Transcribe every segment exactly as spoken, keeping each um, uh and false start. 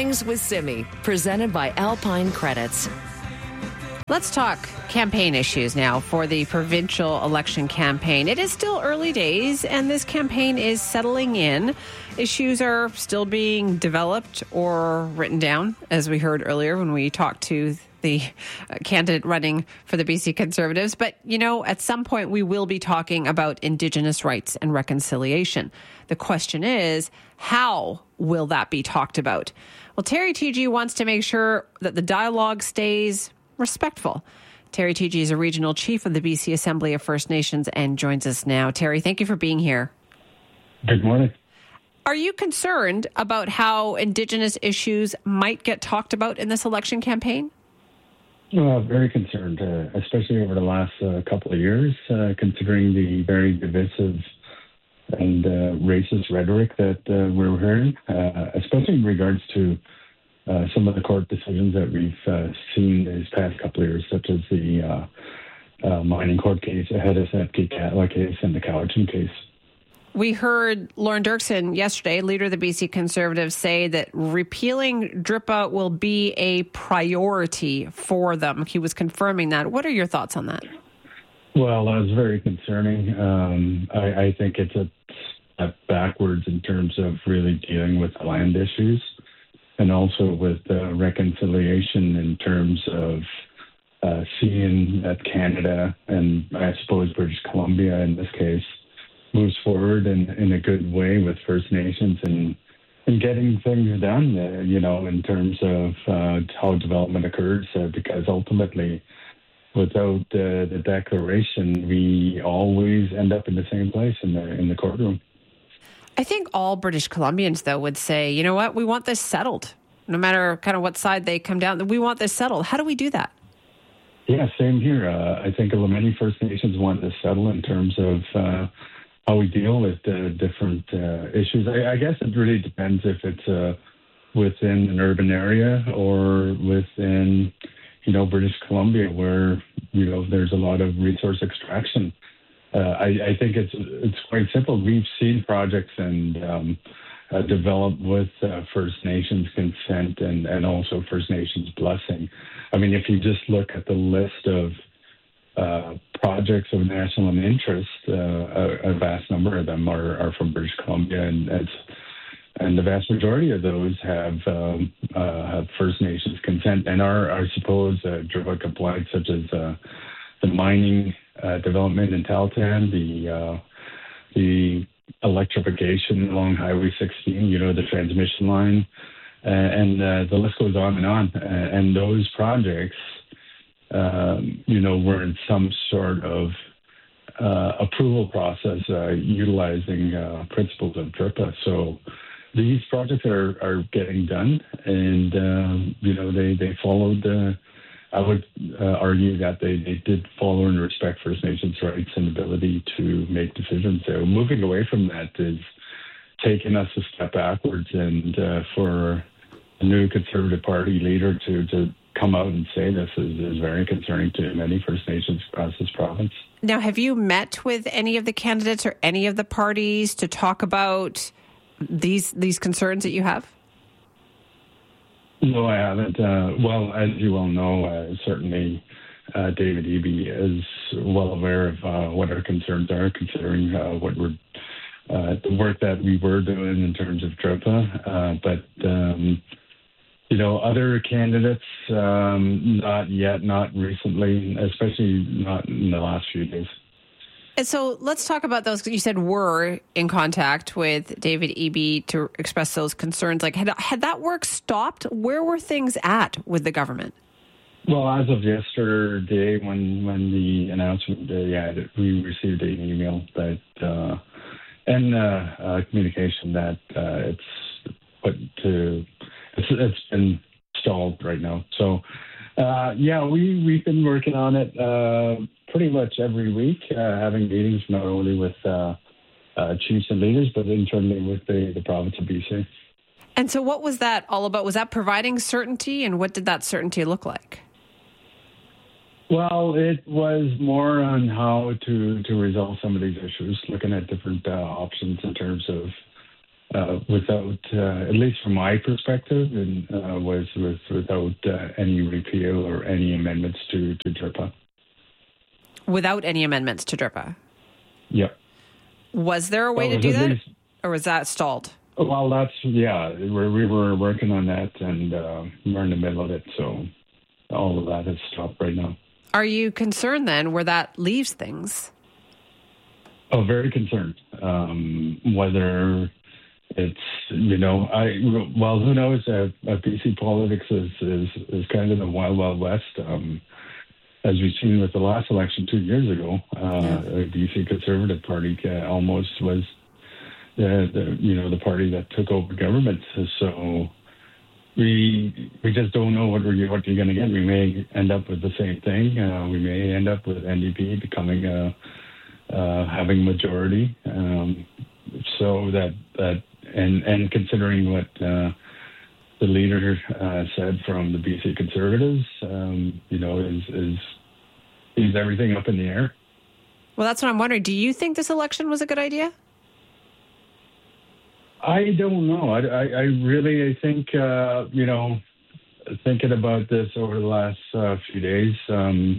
Mornings with Simi, presented by Alpine Credits. Let's talk campaign issues now for the provincial election campaign. It is still early days, and this campaign is settling in. Issues are still being developed or written down, as we heard earlier when we talked to the candidate running for the B C Conservatives. But, you know, at some point we will be talking about Indigenous rights and reconciliation. The question is, how will that be talked about? Well, Terry Teegee wants to make sure that the dialogue stays respectful. Terry Teegee is a regional chief of the B C Assembly of First Nations and joins us now. Terry, thank you for being here. Good morning. Are you concerned about how Indigenous issues might get talked about in this election campaign? Well, very concerned, uh, especially over the last uh, couple of years, uh, considering the very divisive and uh, racist rhetoric that uh, we're hearing, uh, especially in regards to uh, some of the court decisions that we've uh, seen these past couple of years, such as the uh, uh, mining court case, the Hedis-Epke-Catla case, and the Cowichan case. We heard Lorne Dirksen yesterday, leader of the B C Conservatives, say that repealing D R I P A will be a priority for them. He was confirming that. What are your thoughts on that? Well, that was very concerning. Um, I, I think it's a step backwards in terms of really dealing with land issues and also with uh, reconciliation in terms of uh, seeing that Canada and I suppose British Columbia in this case moves forward in, in a good way with First Nations and and getting things done, uh, you know, in terms of uh, how development occurs, uh, because ultimately, without uh, the declaration, we always end up in the same place in the in the courtroom. I think all British Columbians, though, would say, you know what, we want this settled. No matter kind of what side they come down, we want this settled. How do we do that? Yeah, same here. Uh, I think many First Nations want this settled in terms of uh, how we deal with uh, different uh, issues. I, I guess it really depends if it's uh, within an urban area or within, you know, British Columbia, where, you know, there's a lot of resource extraction. Uh, I, I think it's it's quite simple. We've seen projects and um, uh, develop with uh, First Nations consent and, and also First Nations blessing. I mean, if you just look at the list of Uh, projects of national interest, uh, a, a vast number of them are, are from British Columbia, and it's, and the vast majority of those have um, uh, have First Nations consent and are, I suppose, uh, D R I P A compliant, such as uh, the mining uh, development in Tahltan, the uh, the electrification along Highway sixteen, you know, the transmission line, uh, and uh, the list goes on and on. Uh, and those projects, Um, you know, we're in some sort of uh, approval process uh, utilizing uh, principles of D R I P A. So these projects are, are getting done, and, um, you know, they, they followed, uh, I would uh, argue that they, they did follow and respect First Nations rights and ability to make decisions. So moving away from that is taking us a step backwards, and uh, for a new Conservative Party leader to, to come out and say this is, is very concerning to many First Nations across this province. Now, have you met with any of the candidates or any of the parties to talk about these these concerns that you have? No, I haven't. Uh, well, as you well know, uh, certainly uh, David Eby is well aware of uh, what our concerns are, considering uh, what we're uh, the work that we were doing in terms of D R I P A. Uh, but um, You know, other candidates, um, not yet, not recently, especially not in the last few days. And so let's talk about those. You said were in contact with David Eby to express those concerns. Like, had, had that work stopped? Where were things at with the government? Well, as of yesterday, when when the announcement, uh, yeah, we received an email that uh, and uh, uh, communication that uh, it's put to. It's, it's been stalled right now. So, uh, yeah, we, we've been working on it uh, pretty much every week, uh, having meetings not only with uh, uh, chiefs and leaders, but internally with the, the province of B C. And so what was that all about? Was that providing certainty, and what did that certainty look like? Well, it was more on how to, to resolve some of these issues, looking at different uh, options in terms of uh, without, uh, at least from my perspective, and uh, was, was without uh, any repeal or any amendments to, to D R P A. Without any amendments to D R P A? Yep. Was there a way well, to do that, least, or was that stalled? Well, that's, yeah, we're, we were working on that, and uh, we're in the middle of it, so all of that has stopped right now. Are you concerned then where that leaves things? Oh, very concerned. Um, whether it's, you know, I, well, who knows? Uh, uh, B C politics is, is, is kind of the wild, wild west. Um, as we've seen with the last election two years ago, uh, yeah. the B C Conservative Party uh, almost was, the, the you know, the party that took over government. So we we just don't know what we're what you're going to get. We may end up with the same thing. Uh, we may end up with N D P becoming a uh, having a majority. Um, so that that and and considering what uh, the leader uh, said from the B C Conservatives, um, you know, is is is everything up in the air? Well, that's what I'm wondering. Do you think this election was a good idea? I don't know. I, I, I really, I think, uh, you know, thinking about this over the last uh, few days, um,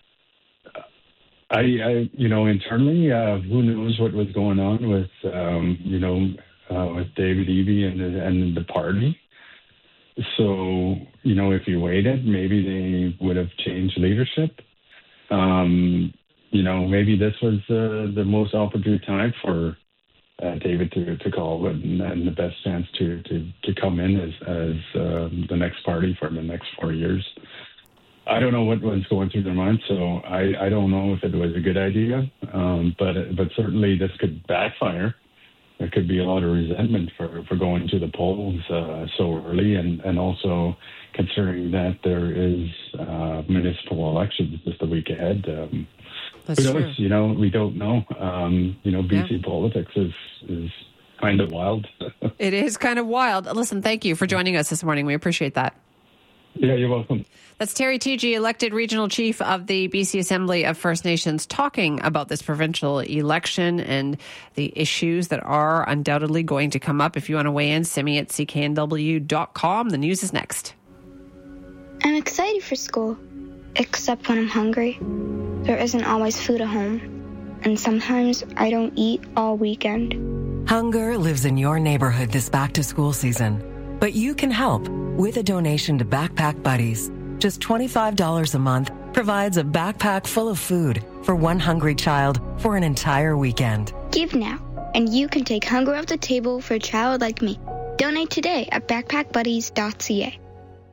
I, I, you know, internally, uh, who knows what was going on with, um, you know, uh, with David Eby and the, and the party. So, you know, if you waited, maybe they would have changed leadership. Um, you know, maybe this was uh, the most opportune time for Uh, David to, to call and, and the best chance to, to, to come in as, as uh, the next party for the next four years. I don't know what was going through their mind, so I, I don't know if it was a good idea, um, but but certainly this could backfire. There could be a lot of resentment for, for going to the polls uh, so early, and, and also considering that there is uh, municipal elections just a week ahead. Um, That's Who knows? true. You know, we don't know. Um, you know, B C Yeah. politics is is kind of wild. It is kind of wild. Listen, thank you for joining us this morning. We appreciate that. Yeah, you're welcome. That's Terry Teegee, elected regional chief of the B C Assembly of First Nations, talking about this provincial election and the issues that are undoubtedly going to come up. If you want to weigh in, send me at c k n w dot com. The news is next. I'm excited for school, except when I'm hungry. There isn't always food at home, and sometimes I don't eat all weekend. Hunger lives in your neighborhood this back-to-school season, but you can help with a donation to Backpack Buddies. Just twenty-five dollars a month provides a backpack full of food for one hungry child for an entire weekend. Give now, and you can take hunger off the table for a child like me. Donate today at backpack buddies dot c a.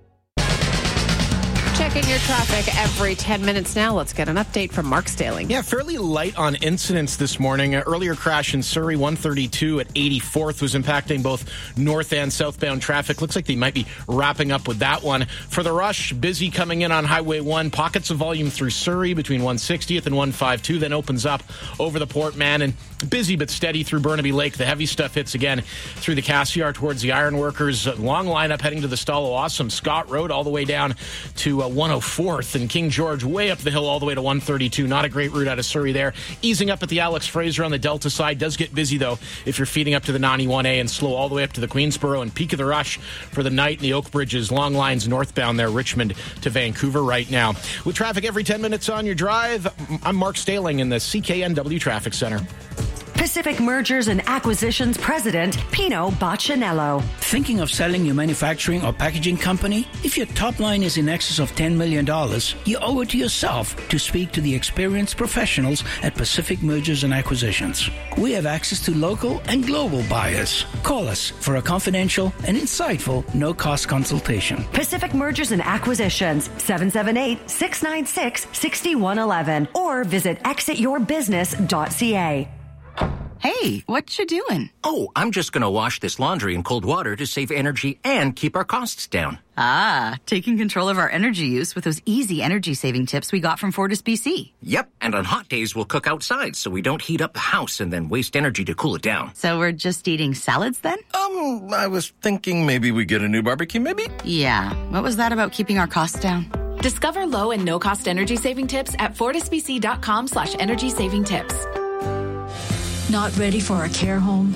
Checking your traffic every ten minutes now. Let's get an update from Mark Staling. Yeah, fairly light on incidents this morning. An earlier crash in Surrey, one thirty-two at eighty-fourth, was impacting both north and southbound traffic. Looks like they might be wrapping up with that one. For the rush, busy coming in on Highway one. Pockets of volume through Surrey between one sixtieth and one fifty-two, then opens up over the Port Mann, and busy but steady through Burnaby Lake. The heavy stuff hits again through the Cassiar towards the Ironworkers. Long lineup heading to the Stalo Awesome Scott Road all the way down to uh, one oh fourth, and King George way up the hill all the way to one thirty-two. Not a great route out of Surrey there. Easing up at the Alex Fraser on the Delta side. Does get busy, though, if you're feeding up to the ninety-one A, and slow all the way up to the Queensboro. And peak of the rush for the night in the Oak Bridges. Long lines northbound there, Richmond to Vancouver right now. With traffic every ten minutes on your drive, I'm Mark Staling in the C K N W Traffic Center. Pacific Mergers and Acquisitions President Pino Baccinello. Thinking of selling your manufacturing or packaging company? If your top line is in excess of ten million dollars, you owe it to yourself to speak to the experienced professionals at Pacific Mergers and Acquisitions. We have access to local and global buyers. Call us for a confidential and insightful no-cost consultation. Pacific Mergers and Acquisitions, seven seven eight, six nine six, six one one one, or visit exit your business dot c a. Hey, what you doing? Oh, I'm just going to wash this laundry in cold water to save energy and keep our costs down. Ah, taking control of our energy use with those easy energy-saving tips we got from Fortis B C. Yep, and on hot days, we'll cook outside so we don't heat up the house and then waste energy to cool it down. So we're just eating salads then? Um, I was thinking maybe we get a new barbecue, maybe? Yeah, what was that about keeping our costs down? Discover low and no-cost energy-saving tips at fortisbc.com slash energy-saving tips. Not ready for a care home?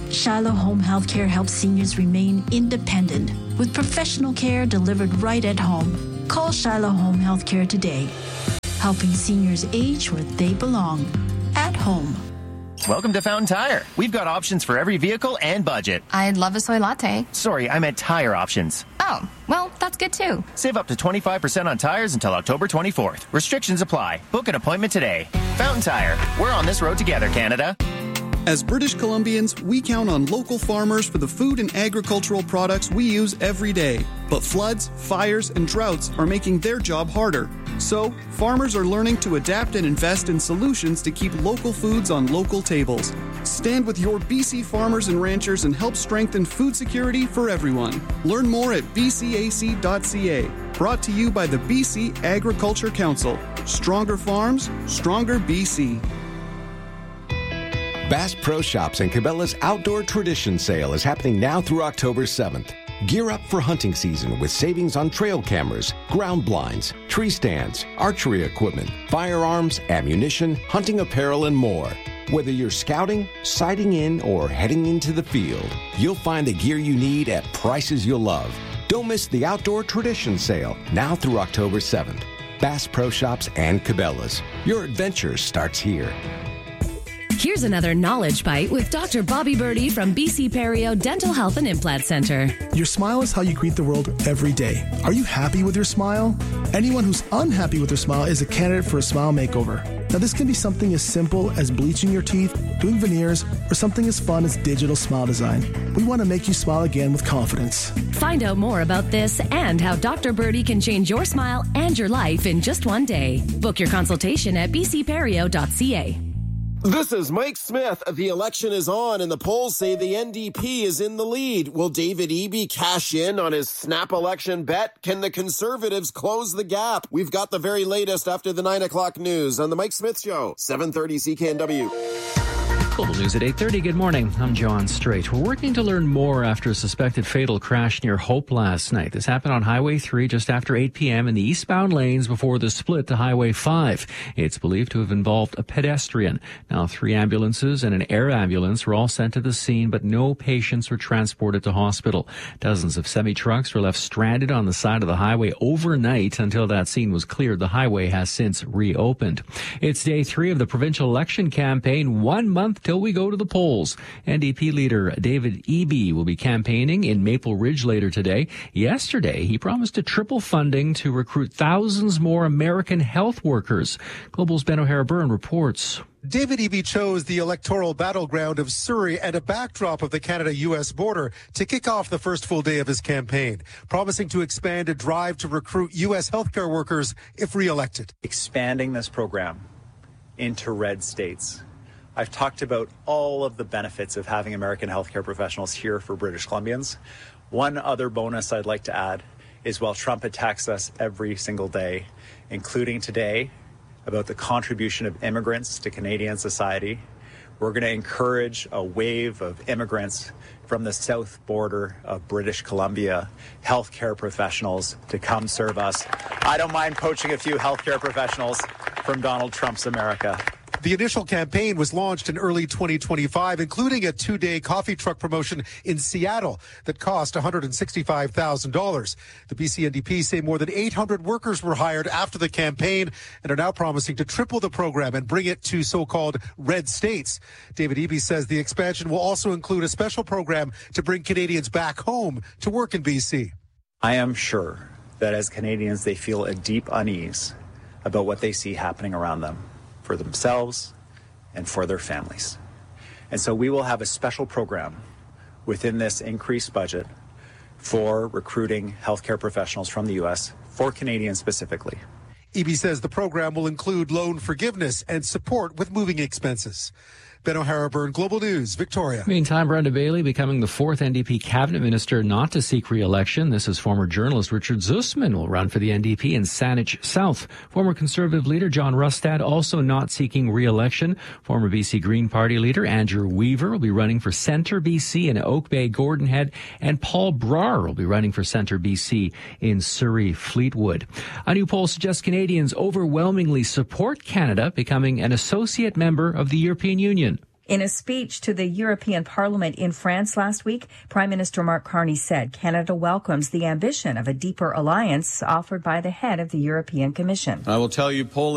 Shiloh Home Healthcare helps seniors remain independent with professional care delivered right at home. Call Shiloh Home Healthcare today, helping seniors age where they belong, at home. Welcome to Fountain Tire. We've got options for every vehicle and budget. I'd love a soy latte. Sorry, I meant tire options. Oh, well, that's good too. Save up to twenty-five percent on tires until October twenty-fourth. Restrictions apply. Book an appointment today. Fountain Tire. We're on this road together, Canada. As British Columbians, we count on local farmers for the food and agricultural products we use every day. But floods, fires, and droughts are making their job harder. So, farmers are learning to adapt and invest in solutions to keep local foods on local tables. Stand with your B C farmers and ranchers and help strengthen food security for everyone. Learn more at b c a c dot c a. Brought to you by the B C Agriculture Council. Stronger farms, stronger B C. Bass Pro Shops and Cabela's Outdoor Tradition Sale is happening now through October seventh. Gear up for hunting season with savings on trail cameras, ground blinds, tree stands, archery equipment, firearms, ammunition, hunting apparel, and more. Whether you're scouting, sighting in, or heading into the field, you'll find the gear you need at prices you'll love. Don't miss the Outdoor Tradition Sale now through October seventh. Bass Pro Shops and Cabela's. Your adventure starts here. Here's another knowledge bite with Doctor Bobby Birdie from B C Perio Dental Health and Implant Center. Your smile is how you greet the world every day. Are you happy with your smile? Anyone who's unhappy with their smile is a candidate for a smile makeover. Now, this can be something as simple as bleaching your teeth, doing veneers, or something as fun as digital smile design. We want to make you smile again with confidence. Find out more about this and how Doctor Birdie can change your smile and your life in just one day. Book your consultation at b c perio dot c a. This is Mike Smith. The election is on, and the polls say the N D P is in the lead. Will David Eby cash in on his snap election bet? Can the Conservatives close the gap? We've got the very latest after the nine o'clock news on the Mike Smith Show, seven thirty C K N W. Global News at eight thirty. Good morning. I'm John Strait. We're working to learn more after a suspected fatal crash near Hope last night. This happened on Highway three just after eight p.m. in the eastbound lanes before the split to Highway five. It's believed to have involved a pedestrian. Now, three ambulances and an air ambulance were all sent to the scene, but no patients were transported to hospital. Dozens of semi-trucks were left stranded on the side of the highway overnight until that scene was cleared. The highway has since reopened. It's day three of the provincial election campaign, one month till we go to the polls. N D P leader David Eby will be campaigning in Maple Ridge later today. Yesterday, he promised to triple funding to recruit thousands more American health workers. Global's Ben O'Hara-Byrne reports. David Eby chose the electoral battleground of Surrey and a backdrop of the Canada-U S border to kick off the first full day of his campaign, promising to expand a drive to recruit U S healthcare workers if re-elected. Expanding this program into red states. I've talked about all of the benefits of having American healthcare professionals here for British Columbians. One other bonus I'd like to add is while Trump attacks us every single day, including today, about the contribution of immigrants to Canadian society, we're going to encourage a wave of immigrants from the south border of British Columbia, healthcare professionals, to come serve us. I don't mind poaching a few healthcare professionals from Donald Trump's America. The initial campaign was launched in early twenty twenty-five, including a two-day coffee truck promotion in Seattle that cost one hundred sixty-five thousand dollars. The B C N D P say more than eight hundred workers were hired after the campaign and are now promising to triple the program and bring it to so-called red states. David Eby says the expansion will also include a special program to bring Canadians back home to work in B C. I am sure that as Canadians, they feel a deep unease about what they see happening around them, for themselves and for their families. And so we will have a special program within this increased budget for recruiting healthcare professionals from the U S, for Canadians specifically. Eby says the program will include loan forgiveness and support with moving expenses. Ben O'Hara-Byrne, Global News, Victoria. Meantime, Brenda Bailey becoming the fourth N D P cabinet minister not to seek re-election. This is former journalist Richard Zussman will run for the N D P in Saanich South. Former Conservative leader John Rustad also not seeking re-election. Former B C Green Party leader Andrew Weaver will be running for Centre B C in Oak Bay Gordonhead, and Paul Brar will be running for Centre B C in Surrey Fleetwood. A new poll suggests Canadians overwhelmingly support Canada becoming an associate member of the European Union. In a speech to the European Parliament in France last week, Prime Minister Mark Carney said Canada welcomes the ambition of a deeper alliance offered by the head of the European Commission. I will tell you, polling